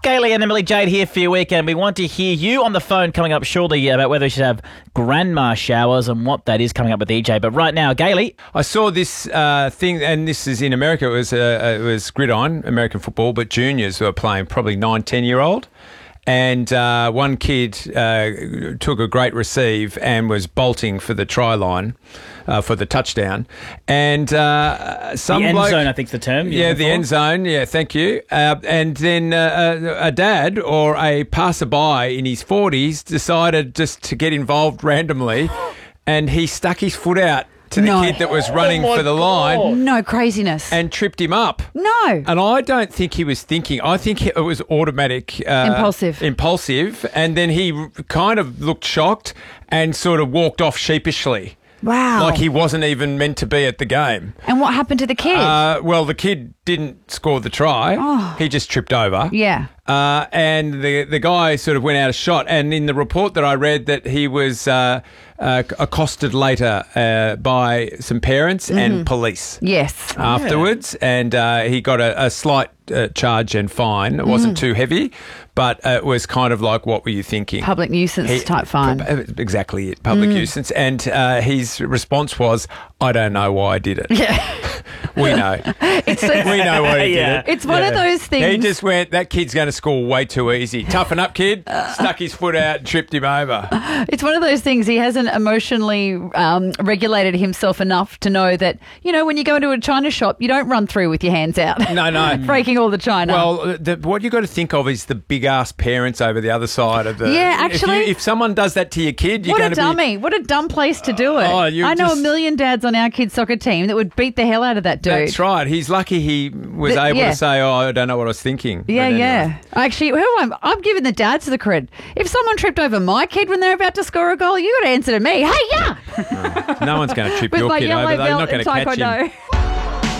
Gailey and Emily Jade here for your weekend. We want to hear you on the phone coming up shortly about whether we should have grandma showers and what that is coming up with EJ. But right now, Gailey. I saw this thing, and this is in America. It was gridiron, American football, but juniors were playing, probably 9, 10-year-old. And one kid took a great receive and was bolting for the try line, for the touchdown. And some the end bloke, zone, I think, is the term. Yeah, the end zone. Yeah, thank you. And then a dad or a passerby in his 40s decided just to get involved randomly, and he stuck his foot out to the kid that was running for the line. No craziness. And tripped him up. No. And I don't think he was thinking. I think it was automatic. Impulsive. And then he kind of looked shocked and sort of walked off sheepishly. Wow. Like he wasn't even meant to be at the game. And what happened to the kid? Well, the kid didn't score the try. Oh. He just tripped over. Yeah. And the guy sort of went out of shot. And in the report that I read, that he was accosted later by some parents and police. Yes. Afterwards. And he got a slight charge and fine. It wasn't too heavy, but it was kind of like, what were you thinking? Public nuisance type fine. Exactly it, public nuisance. And his response was, I don't know why I did it. Yeah. We know. We know why he did it. It's one of those things. He just went, that kid's going to score way too easy. Toughen up, kid. Stuck his foot out and tripped him over. It's one of those things. He hasn't emotionally regulated himself enough to know that, when you go into a china shop, you don't run through with your hands out. No. Breaking all the china. Well, what you got to think of is the big-ass parents over the other side of the... Yeah, actually... If someone does that to your kid, you're going to be... What a dummy. What a dumb place to do it. I know a million dads on our kids' soccer team that would beat the hell out of that dude. That's right. He's lucky he was able to say, I don't know what I was thinking. Yeah, yeah. Actually, I'm giving the dads the credit. If someone tripped over my kid when they're about to score a goal, you got to answer to me. Hey, yeah! No one's going to trip your kid over. They're not going to catch him.